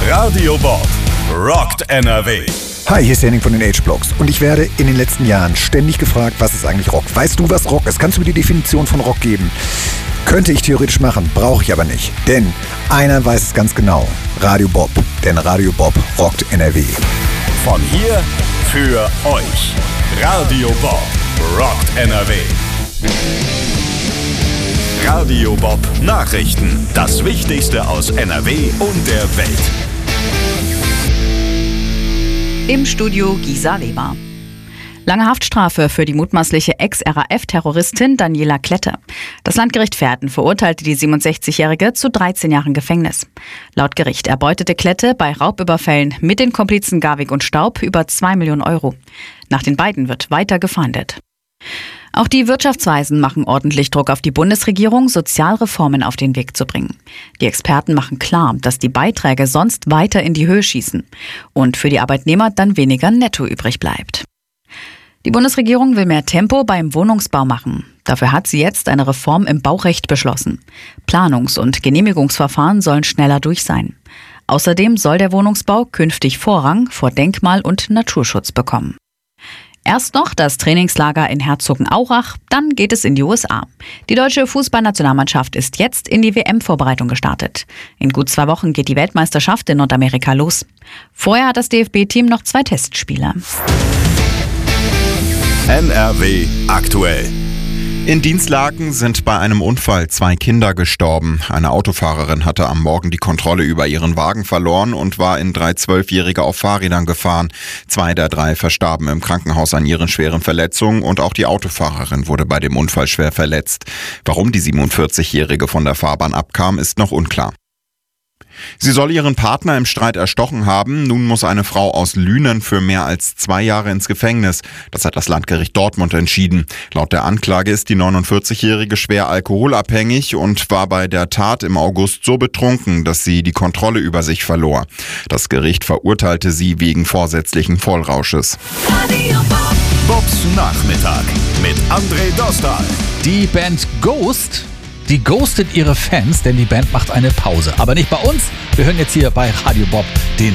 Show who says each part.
Speaker 1: Radio Bob rockt NRW.
Speaker 2: Hi, hier ist Henning von den H-Blocks und ich werde in den letzten Jahren ständig gefragt, was ist eigentlich Rock? Weißt du, was Rock ist? Kannst du mir die Definition von Rock geben? Könnte ich theoretisch machen, brauche ich aber nicht. Denn einer weiß es ganz genau. Radio Bob. Denn Radio Bob rockt NRW.
Speaker 1: Von hier für euch. Radio Bob rockt NRW. Radio Bob Nachrichten. Das Wichtigste aus NRW und der Welt.
Speaker 3: Im Studio Gisa Weber. Lange Haftstrafe für die mutmaßliche Ex-RAF-Terroristin Daniela Klette. Das Landgericht Verden verurteilte die 67-Jährige zu 13 Jahren Gefängnis. Laut Gericht erbeutete Klette bei Raubüberfällen mit den Komplizen Garwig und Staub über 2 Millionen Euro. Nach den beiden wird weiter gefahndet. Auch die Wirtschaftsweisen machen ordentlich Druck auf die Bundesregierung, Sozialreformen auf den Weg zu bringen. Die Experten machen klar, dass die Beiträge sonst weiter in die Höhe schießen und für die Arbeitnehmer dann weniger netto übrig bleibt. Die Bundesregierung will mehr Tempo beim Wohnungsbau machen. Dafür hat sie jetzt eine Reform im Baurecht beschlossen. Planungs- und Genehmigungsverfahren sollen schneller durch sein. Außerdem soll der Wohnungsbau künftig Vorrang vor Denkmal- und Naturschutz bekommen. Erst noch das Trainingslager in Herzogenaurach, dann geht es in die USA. Die deutsche Fußballnationalmannschaft ist jetzt in die WM-Vorbereitung gestartet. In gut 2 Wochen geht die Weltmeisterschaft in Nordamerika los. Vorher hat das DFB-Team noch 2 Testspiele.
Speaker 1: NRW aktuell.
Speaker 4: In Dinslaken sind bei einem Unfall 2 Kinder gestorben. Eine Autofahrerin hatte am Morgen die Kontrolle über ihren Wagen verloren und war in 3 12-Jährige auf Fahrrädern gefahren. 2 der 3 verstarben im Krankenhaus an ihren schweren Verletzungen und auch die Autofahrerin wurde bei dem Unfall schwer verletzt. Warum die 47-Jährige von der Fahrbahn abkam, ist noch unklar. Sie soll ihren Partner im Streit erstochen haben. Nun muss eine Frau aus Lünen für mehr als 2 Jahre ins Gefängnis. Das hat das Landgericht Dortmund entschieden. Laut der Anklage ist die 49-Jährige schwer alkoholabhängig und war bei der Tat im August so betrunken, dass sie die Kontrolle über sich verlor. Das Gericht verurteilte sie wegen vorsätzlichen Vollrausches.
Speaker 1: Bobs Nachmittag mit André Dostal.
Speaker 5: Die Band Ghost, die ghostet ihre Fans, denn die Band macht eine Pause. Aber nicht bei uns. Wir hören jetzt hier bei Radio Bob den